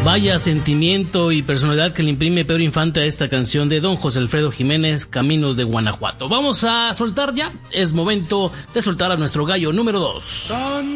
Vaya sentimiento y personalidad que le imprime Pedro Infante a esta canción de don José Alfredo Jiménez, Caminos de Guanajuato. Vamos a soltar ya, es momento de soltar a nuestro gallo número 2.